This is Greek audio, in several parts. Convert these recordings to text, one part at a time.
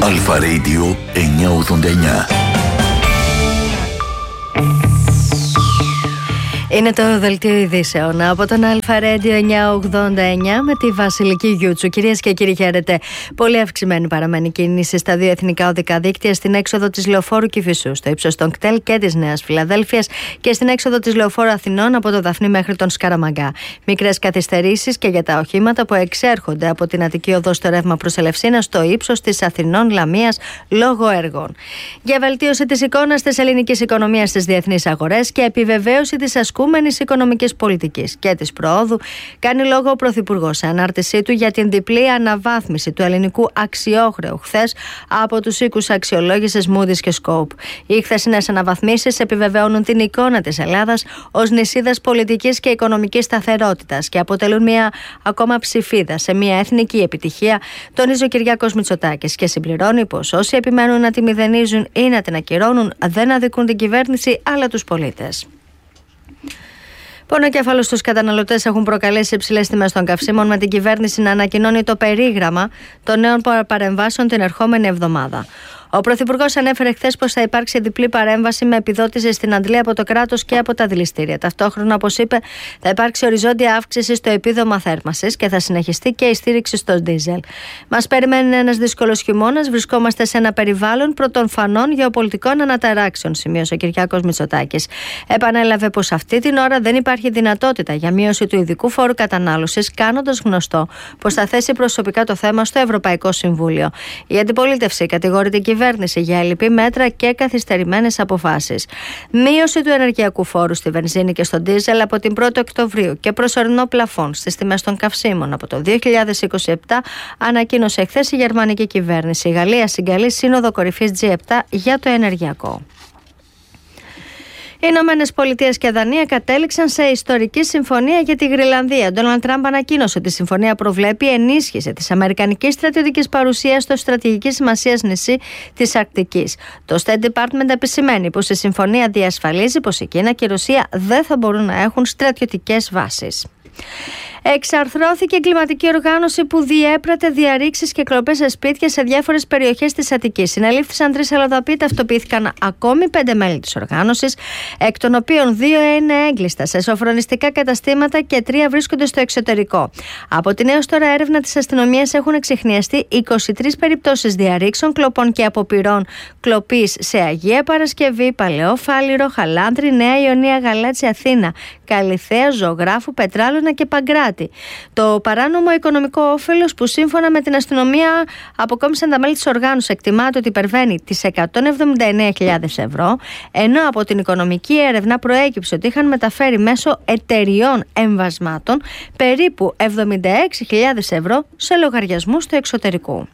Αλφα Radio 989. Είναι το δελτίο ειδήσεων από τον Αλφα Radio 989 με τη Βασιλική Γιούτσου. Κυρίες και κύριοι, χαίρετε. Πολύ αυξημένη παραμένει κίνηση στα δύο εθνικά οδικά δίκτυα, στην έξοδο της Λεωφόρου Κηφισού, στο ύψος των κτέλ και της Νέας Φιλαδέλφειας, και στην έξοδο της Λεωφόρου Αθηνών από το Δαφνί μέχρι τον Σκαραμαγκά. Μικρές καθυστερήσεις και για τα οχήματα που εξέρχονται από την Αττική Οδό στο ρεύμα προς Ελευσίνα, στο ύψος της Αθηνών Λαμίας, λόγω έργων. Για βελτίωση της εικόνας της ελληνικής οικονομίας στις διεθνείς αγορές και επιβεβαίωση της ασκούμενης οικονομικής πολιτικής και της προόδου, κάνει λόγο ο Πρωθυπουργός σε ανάρτησή του για την διπλή αναβάθμιση του ελληνικού αξιόχρεου χθες από τους οίκους αξιολόγησης Moody's και Scope. Οι χθεσινές αναβαθμίσεις επιβεβαιώνουν την εικόνα της Ελλάδας ως νησίδας πολιτικής και οικονομικής σταθερότητας και αποτελούν μια ακόμα ψηφίδα σε μια εθνική επιτυχία, τονίζει ο Κυριάκος Μητσοτάκης, και συμπληρώνει πως όσοι επιμένουν να τη μηδενίζουν ή να την ακυρώνουν δεν αδικούν την κυβέρνηση αλλά τους πολίτες. Πονοκέφαλο στους καταναλωτές έχουν προκαλέσει υψηλές τιμές των καυσίμων, με την κυβέρνηση να ανακοινώνει το περίγραμμα των νέων παρεμβάσεων την ερχόμενη εβδομάδα. Ο Πρωθυπουργός ανέφερε χθες πως θα υπάρξει διπλή παρέμβαση με επιδότηση στην αντλία από το κράτος και από τα δηληστήρια. Ταυτόχρονα, όπως είπε, θα υπάρξει οριζόντια αύξηση στο επίδομα θέρμανσης και θα συνεχιστεί και η στήριξη στο ντίζελ. Μας περιμένει ένας δύσκολος χειμώνας. Βρισκόμαστε σε ένα περιβάλλον πρωτοφανών γεωπολιτικών αναταράξεων, σημείωσε ο Κυριάκος Μητσοτάκης. Επανέλαβε πως αυτή την ώρα δεν υπάρχει δυνατότητα για μείωση του ειδικού φόρου κατανάλωσης, κάνοντας γνωστό πως θα θέσει προσωπικά το θέμα στο Ευρωπαϊκό Συμβούλιο. Η αντιπολίτευση κατηγορεί την κυβέρνηση για ελλειπή μέτρα και καθυστερημένες αποφάσεις. Μείωση του ενεργειακού φόρου στη βενζίνη και στο ντίζελ από την 1η Οκτωβρίου και προσωρινό πλαφόν στις τιμές των καυσίμων από το 2027 ανακοίνωσε χθες η γερμανική κυβέρνηση. Η Γαλλία συγκαλεί σύνοδο κορυφής G7 για το ενεργειακό. Οι Ηνωμένες Πολιτείες και Δανία κατέληξαν σε ιστορική συμφωνία για τη Γροιλανδία. Ο Ντόναλντ Τραμπ ανακοίνωσε ότι η συμφωνία προβλέπει ενίσχυση της αμερικανικής στρατιωτικής παρουσίας στο στρατηγικής σημασίας νησί της Αρκτικής. Το State Department επισημαίνει πως η συμφωνία διασφαλίζει πως η Κίνα και η Ρωσία δεν θα μπορούν να έχουν στρατιωτικές βάσεις. Εξαρθρώθηκε εγκληματική οργάνωση που διέπρατε διαρρήξεις και κλοπές σε σπίτια σε διάφορες περιοχές της Αττικής. Συνελήφθησαν 3 αλλοδαποί, ταυτοποιήθηκαν ακόμη 5 μέλη της οργάνωσης, εκ των οποίων 2 είναι έγκλειστα σε σοφρονιστικά καταστήματα και 3 βρίσκονται στο εξωτερικό. Από την έως τώρα έρευνα της αστυνομίας έχουν εξιχνιαστεί 23 περιπτώσεις διαρρήξεων, κλοπών και αποπειρών κλοπής σε Αγία Παρασκευή, Παλαιό Φάληρο, Χαλάνδρη, Νέα Ιωνία, Γαλάτσι, Αθήνα, Καλιθέα, Ζωγράφου, Πετράλωνα και Παγκράτη. Το παράνομο οικονομικό όφελος, που σύμφωνα με την αστυνομία αποκόμισαν τα μέλη της οργάνωσης, εκτιμάται ότι υπερβαίνει τις 179.000 ευρώ, ενώ από την οικονομική έρευνα προέκυψε ότι είχαν μεταφέρει μέσω εταιριών εμβασμάτων περίπου 76.000 ευρώ σε λογαριασμούς του εξωτερικού.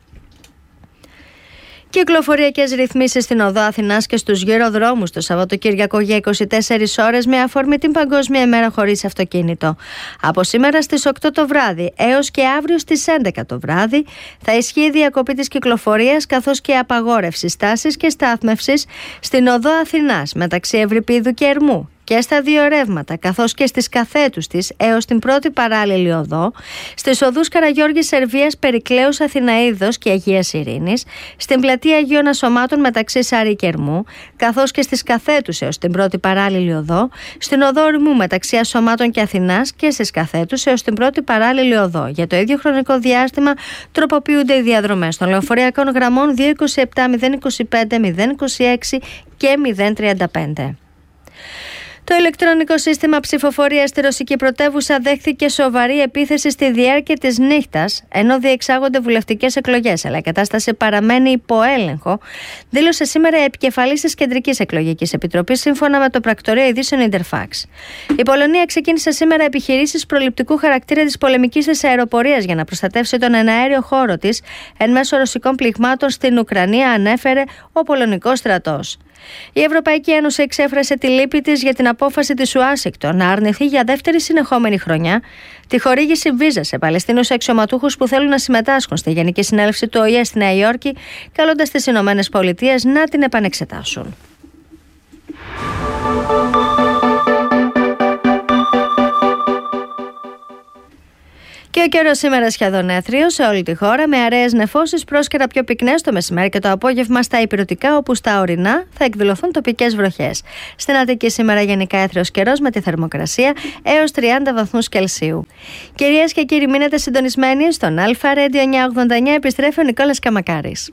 Κυκλοφοριακές ρυθμίσεις στην οδό Αθηνάς και στους γυροδρόμους το Σαββατοκύριακο για 24 ώρες με αφορμή την Παγκόσμια ημέρα χωρίς αυτοκίνητο. Από σήμερα στις 8 το βράδυ έως και αύριο στις 11 το βράδυ θα ισχύει η διακοπή της κυκλοφορίας, καθώς και απαγόρευση στάσης και στάθμευσης στην οδό Αθηνάς μεταξύ Ευρυπίδου και Ερμού και στα δύο ρεύματα, καθώς και στις καθέτους της έως την πρώτη παράλληλη οδό, στις οδούς Καραγιώργης Σερβίας, Περικλέους Αθηναίδος και Αγίας Ειρήνης, στην πλατεία Αγίων Ασωμάτων μεταξύ Σάρη και Ερμού, καθώς και στις καθέτους έως την πρώτη παράλληλη οδό, στην οδό Ερμού μεταξύ Ασωμάτων και Αθηνάς και στις καθέτους έως την πρώτη παράλληλη οδό. Για το ίδιο χρονικό διάστημα τροποποιούνται οι διαδρομές των λεωφοριακών γραμμών 227, 025, 026 και 035. Το ηλεκτρονικό σύστημα ψηφοφορίας στη ρωσική πρωτεύουσα δέχθηκε σοβαρή επίθεση στη διάρκεια της νύχτας, ενώ διεξάγονται βουλευτικές εκλογές, αλλά η κατάσταση παραμένει υπό έλεγχο, δήλωσε σήμερα η επικεφαλής της Κεντρικής Εκλογικής Επιτροπής, σύμφωνα με το πρακτορείο ειδήσεων Interfax. Η Πολωνία ξεκίνησε σήμερα επιχειρήσεις προληπτικού χαρακτήρα της πολεμικής της αεροπορίας για να προστατεύσει τον εναέριο χώρο της εν μέσω ρωσικών πληγμάτων στην Ουκρανία, ανέφερε ο πολωνικός στρατός. Η Ευρωπαϊκή Ένωση εξέφρασε τη λύπη της για την απόφαση της Ουάσιγκτον να αρνηθεί για δεύτερη συνεχόμενη χρονιά τη χορήγηση βίζα σε Παλαιστίνους αξιωματούχους που θέλουν να συμμετάσχουν στη Γενική Συνέλευση του ΟΗΕ στη Νέα Υόρκη, καλώντας τις Ηνωμένες Πολιτείες να την επανεξετάσουν. Και ο καιρός σήμερα σχεδόν έθριος σε όλη τη χώρα, με αραιές νεφώσεις, πρόσκαιρα πιο πυκνές το μεσημέρι και το απόγευμα στα ηπειρωτικά, όπου στα ορεινά θα εκδηλωθούν τοπικές βροχές. Στην Αττική σήμερα γενικά έθριος καιρός με τη θερμοκρασία έως 30 βαθμούς Κελσίου. Κυρίες και κύριοι, μείνετε συντονισμένοι στον Αλφα Radio 989. Επιστρέφει ο Νικόλας Καμακάρης.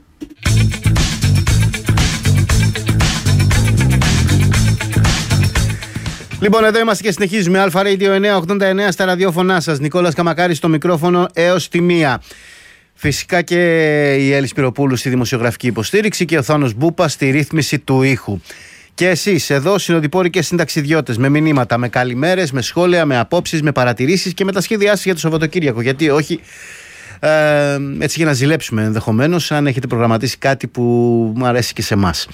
Λοιπόν, εδώ είμαστε και συνεχίζουμε. Αλφα Radio 989 στα ραδιόφωνά σας. Νικόλας Καμακάρης στο μικρόφωνο έως τη 1. Φυσικά και η Έλλη Σπυροπούλου στη δημοσιογραφική υποστήριξη και ο Θάνος Μπούπα στη ρύθμιση του ήχου. Και εσείς εδώ, συνοδοιπόροι και συνταξιδιώτες, με μηνύματα, με καλημέρες, με σχόλια, με απόψεις, με παρατηρήσεις και με τα σχέδιά σας για το Σαββατοκύριακο. Γιατί όχι, έτσι για να ζηλέψουμε ενδεχομένως, αν έχετε προγραμματίσει κάτι που μου αρέσει και σε εμάς.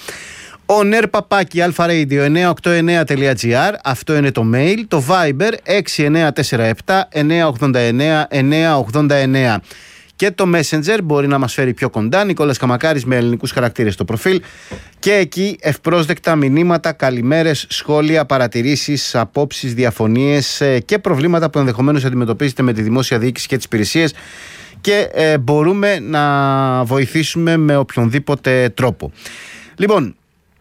onr@alfaradio989.gr. Αυτό είναι το mail. Το Viber 6947 989 989. Και το Messenger μπορεί να μας φέρει πιο κοντά. Νικόλας Καμακάρης με ελληνικούς χαρακτήρες στο προφίλ. Και εκεί ευπρόσδεκτα μηνύματα, καλημέρες, σχόλια, παρατηρήσεις, απόψεις, διαφωνίες και προβλήματα που ενδεχομένως αντιμετωπίζετε με τη δημόσια διοίκηση και τις υπηρεσίες. Και μπορούμε να βοηθήσουμε με οποιονδήποτε τρόπο. Λοιπόν,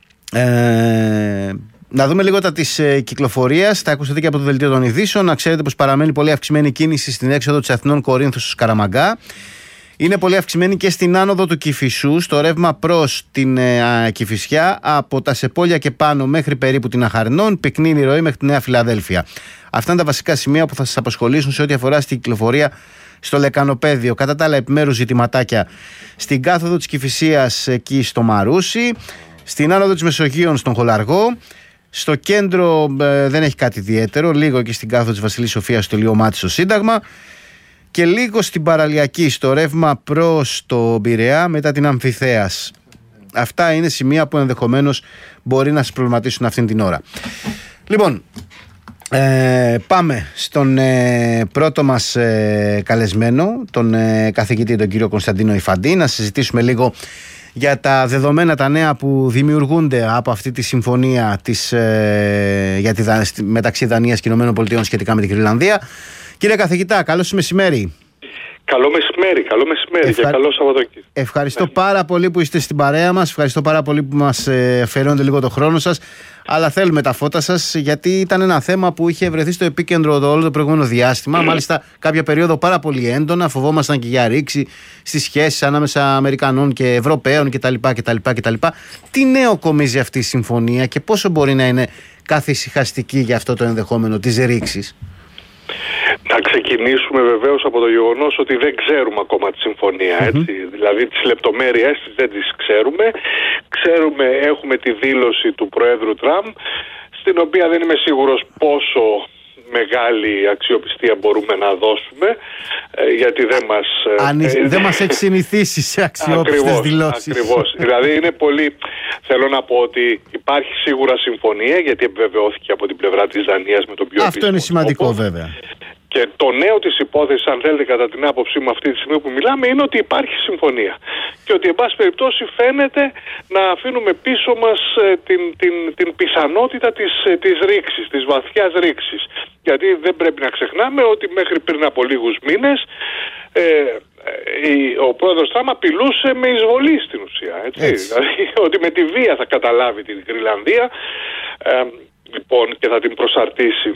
να δούμε λίγο τα της κυκλοφορίας. Τα ακούσατε και από το δελτίο των ειδήσεων. Να ξέρετε πως παραμένει πολύ αυξημένη κίνηση στην έξοδο της Αθηνών Κορίνθου στους Καραμαγκά. Είναι πολύ αυξημένη και στην άνοδο του Κηφισού, στο ρεύμα προς την Κηφισιά, από τα Σεπόλια και πάνω μέχρι περίπου την Αχαρνών, πυκνή η ροή μέχρι τη Νέα Φιλαδέλφια. Αυτά είναι τα βασικά σημεία που θα σας απασχολήσουν σε ό,τι αφορά στην κυκλοφορία στο Λεκανοπέδιο. Κατά τα άλλα, επιμέρους ζητηματάκια στην κάθοδο της Κηφισίας εκεί στο Μαρούσι, στην άνοδο της Μεσογείων στον Χολαργό. Στο κέντρο δεν έχει κάτι ιδιαίτερο. Λίγο και στην κάθοδο της Βασιλής Σοφίας στο Λιωμάτι στο Σύνταγμα. Και λίγο στην Παραλιακή, στο ρεύμα προς το Πειραιά μετά την Αμφιθέας. Αυτά είναι σημεία που ενδεχομένως μπορεί να σας προβληματίσουν αυτήν την ώρα. Λοιπόν, πάμε στον πρώτο μας καλεσμένο, τον καθηγητή, τον κύριο Κωνσταντίνο Υφαντή, να συζητήσουμε λίγο για τα δεδομένα, τα νέα που δημιουργούνται από αυτή τη συμφωνία μεταξύ Δανίας και ΗΠΑ σχετικά με την Γροιλανδία. Κύριε καθηγητά, καλώς μεσημέρι. Καλό μεσημέρι και καλό Σαββατοκύριακο. Ευχαριστώ πάρα πολύ που είστε στην παρέα μας. Ευχαριστώ πάρα πολύ που μας αφιερώνετε λίγο το χρόνο σας. Αλλά θέλουμε τα φώτα σας, γιατί ήταν ένα θέμα που είχε βρεθεί στο επίκεντρο όλο το προηγούμενο διάστημα. Μάλιστα, κάποια περίοδο πάρα πολύ έντονα. Φοβόμασταν και για ρήξη στις σχέσεις ανάμεσα Αμερικανών και Ευρωπαίων κτλ. Τι νέο κομίζει αυτή η συμφωνία και πόσο μπορεί να είναι καθησυχαστική για αυτό το ενδεχόμενο της ρήξης? Να ξεκινήσουμε βεβαίως από το γεγονός ότι δεν ξέρουμε ακόμα τη συμφωνία, έτσι. Δηλαδή τις λεπτομέρειες δεν τις ξέρουμε. Έχουμε τη δήλωση του Προέδρου Τραμπ, στην οποία δεν είμαι σίγουρος πόσο μεγάλη αξιοπιστία μπορούμε να δώσουμε, γιατί δεν μας έχει συνηθίσει σε αξιόπιστες δηλώσεις. Ακριβώς. Δηλαδή είναι πολύ... Θέλω να πω ότι υπάρχει σίγουρα συμφωνία, γιατί επιβεβαιώθηκε από την πλευρά της Δανίας με τον πιο Αυτό είναι σημαντικό βέβαια. Και το νέο της υπόθεσης, αν θέλετε, κατά την άποψή μου αυτή τη στιγμή που μιλάμε, είναι ότι υπάρχει συμφωνία. Και ότι, εν πάση περιπτώσει, φαίνεται να αφήνουμε πίσω μας την πιθανότητα της ρήξης, της βαθιάς ρήξης. Γιατί δεν πρέπει να ξεχνάμε ότι μέχρι πριν από λίγους μήνες ο πρόεδρος Τραμπ απειλούσε με εισβολή στην ουσία. Έτσι. Δηλαδή, ότι με τη βία θα καταλάβει την Γροιλανδία λοιπόν, και θα την προσαρτήσει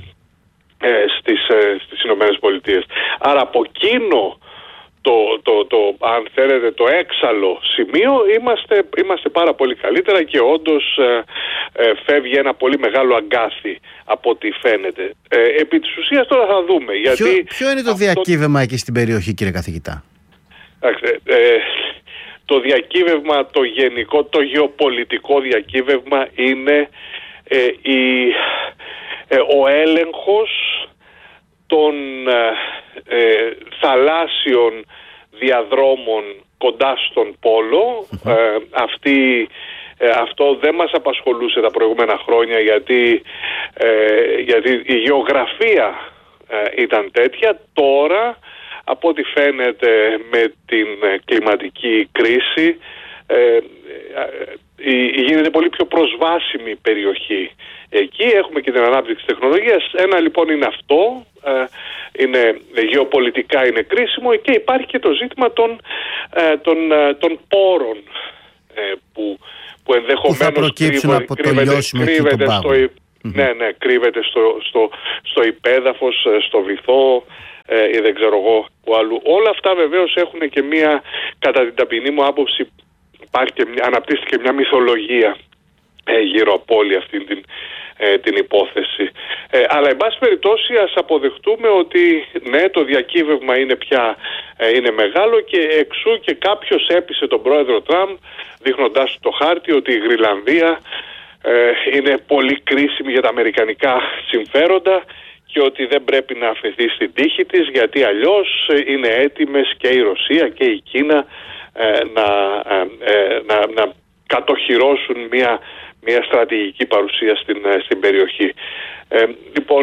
στις Ηνωμένες Πολιτείες. Άρα από εκείνο αν θέλετε το έξαλλο σημείο είμαστε πάρα πολύ καλύτερα και όντως φεύγει ένα πολύ μεγάλο αγκάθι από ό,τι φαίνεται. Επί της ουσίας τώρα θα δούμε. Ποιο είναι το διακύβευμα εκεί στην περιοχή, κύριε καθηγητά? Το διακύβευμα, το γενικό, το γεωπολιτικό διακύβευμα είναι ο έλεγχος των θαλάσσιων διαδρόμων κοντά στον Πόλο. Αυτό δεν μας απασχολούσε τα προηγούμενα χρόνια, γιατί η γεωγραφία ήταν τέτοια. Τώρα, από ό,τι φαίνεται με την κλιματική κρίση, γίνεται πολύ πιο προσβάσιμη περιοχή. Εκεί έχουμε και την ανάπτυξη τεχνολογίας. Ένα λοιπόν είναι αυτό, είναι γεωπολιτικά είναι κρίσιμο, και υπάρχει και το ζήτημα των πόρων που ενδεχομένως που θα προκύψουν από το λιώσιμο κρύβεται κρύβεται στο υπέδαφος, στο βυθό ή δεν ξέρω εγώ που αλλού. Όλα αυτά βεβαίως έχουν και μία, κατά την ταπεινή μου άποψη, αναπτύσσεται μια μυθολογία γύρω από όλη αυτή την υπόθεση. Αλλά εν πάση περιπτώσει ας αποδεχτούμε ότι ναι, το διακύβευμα είναι πια είναι μεγάλο, και εξού και κάποιος έπεισε τον πρόεδρο Τραμπ δείχνοντάς του το χάρτη ότι η Γροιλανδία είναι πολύ κρίσιμη για τα αμερικανικά συμφέροντα και ότι δεν πρέπει να αφαιθεί στην τύχη της, γιατί αλλιώς είναι έτοιμες και η Ρωσία και η Κίνα να κατοχυρώσουν μια στρατηγική παρουσία στην περιοχή. Λοιπόν,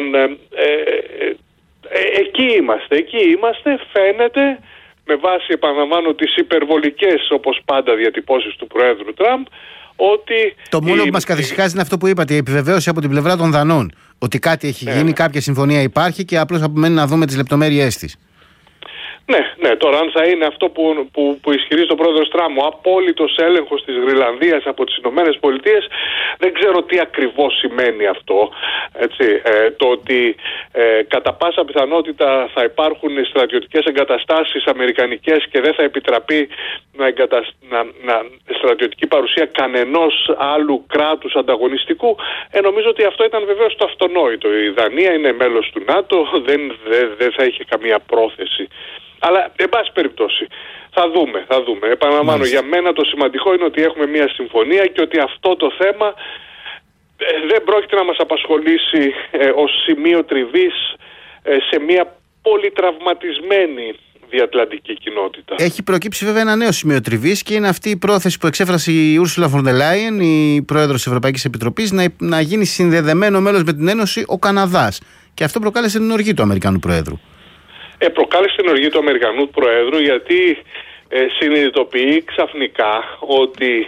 εκεί είμαστε, φαίνεται, με βάση, επαναλαμβάνω, τις υπερβολικές, όπως πάντα, διατυπώσεις του Προέδρου Τραμπ, ότι... Το μόνο που μας καθησυχάζει είναι αυτό που είπατε, η επιβεβαίωση από την πλευρά των Δανών, ότι κάτι έχει γίνει, κάποια συμφωνία υπάρχει και απλώς απομένει να δούμε τις λεπτομέρειές της. Ναι, τώρα αν θα είναι αυτό που ισχυρίζει ο πρόεδρος Τραμπ, ο απόλυτος έλεγχος της Γροιλανδίας από τις Ηνωμένες Πολιτείες, δεν ξέρω τι ακριβώς σημαίνει αυτό. Έτσι, το ότι κατά πάσα πιθανότητα θα υπάρχουν στρατιωτικές εγκαταστάσεις αμερικανικές και δεν θα επιτραπεί στρατιωτική παρουσία κανενός άλλου κράτους ανταγωνιστικού, νομίζω ότι αυτό ήταν βεβαίως το αυτονόητο. Η Δανία είναι μέλος του ΝΑΤΟ, δεν θα είχε καμία πρόθεση. Αλλά, εν πάση περιπτώσει, θα δούμε. Επαναλαμβάνω, για μένα το σημαντικό είναι ότι έχουμε μια συμφωνία και ότι αυτό το θέμα δεν πρόκειται να μας απασχολήσει ως σημείο τριβής σε μια πολυτραυματισμένη διατλαντική κοινότητα. Έχει προκύψει βέβαια ένα νέο σημείο τριβής και είναι αυτή η πρόθεση που εξέφρασε η Ursula von der Leyen, η πρόεδρος της Ευρωπαϊκής Επιτροπής, να γίνει συνδεδεμένο μέλος με την Ένωση ο Καναδάς. Και αυτό προκάλεσε την οργή του Αμερικανού Προέδρου. Προκάλεσε την οργή του Αμερικανού Προέδρου, γιατί συνειδητοποιεί ξαφνικά ότι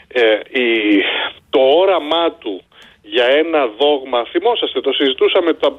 το όραμά του για ένα δόγμα, θυμόσαστε, το συζητούσαμε τα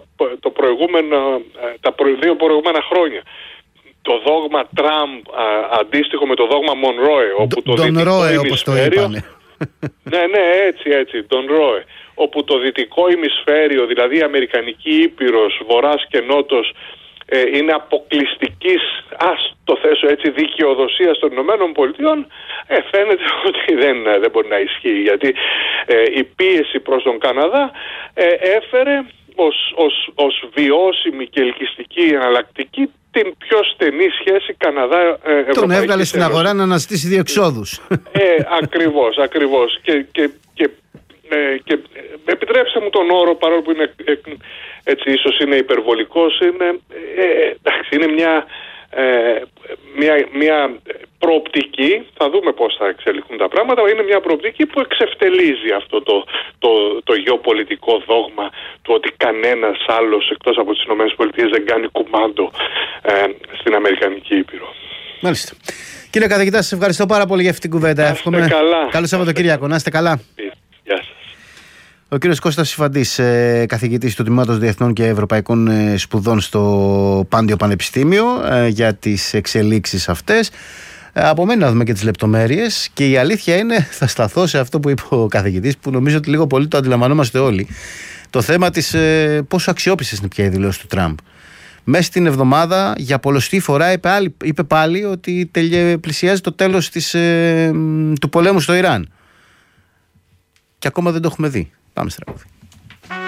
2 προηγούμενα χρόνια, το δόγμα Τραμπ αντίστοιχο με το δόγμα Μονρόε, όπου το δυτικό ημισφαίριο, έτσι, τον Ρόε, όπου το δυτικό ημισφαίριο, δηλαδή η Αμερικανική Ήπειρος, Βορράς και Νότος, είναι αποκλειστικής, το θέσω έτσι, δικαιοδοσίας των Ηνωμένων Πολιτειών, φαίνεται ότι δεν μπορεί να ισχύει, γιατί η πίεση προς τον Καναδά έφερε ως βιώσιμη και ελκυστική εναλλακτική την πιο στενή σχέση Καναδά-Ευρωπαϊκής. Τον έβγαλε στην αγορά να αναζητήσει διεξόδους. Ακριβώς. Και επιτρέψτε μου τον όρο, παρόλο που είναι έτσι, ίσως είναι υπερβολικός, είναι μια προοπτική, θα δούμε πώς θα εξελιχθούν τα πράγματα, είναι μια προοπτική που εξευτελίζει αυτό το γεωπολιτικό δόγμα του ότι κανένας άλλος εκτός από τις ΗΠΑ δεν κάνει κουμάντο στην Αμερικανική Ήπειρο. Μάλιστα. Κύριε καθηγητά, σας ευχαριστώ πάρα πολύ για αυτή την κουβέντα. Εύχομαι καλό Σαββατοκύριακο. Να είστε καλά. Γεια σας. Ο κύριος Κώστας Συμφαντής, καθηγητής του Τμήματος Διεθνών και Ευρωπαϊκών Σπουδών στο Πάντιο Πανεπιστήμιο, για τις εξελίξεις αυτές. Απομένει να δούμε και τις λεπτομέρειες, και η αλήθεια είναι, θα σταθώ σε αυτό που είπε ο καθηγητής, που νομίζω ότι λίγο πολύ το αντιλαμβανόμαστε όλοι. Το θέμα της πόσο αξιόπιστες είναι πια η δηλώση του Τραμπ. Μέσα στην εβδομάδα, για πολλοστή φορά, είπε πάλι ότι πλησιάζει το τέλος του πολέμου στο Ιράν. Και ακόμα δεν το έχουμε δει. Πάμε στραβή.